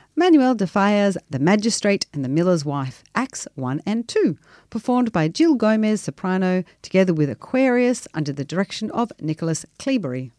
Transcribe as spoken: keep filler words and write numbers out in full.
Manuel de Falla's The Magistrate and the Miller's Wife, Acts one and two, performed by Jill Gomez, soprano, together with Aquarius under the direction of Nicholas Cleabury.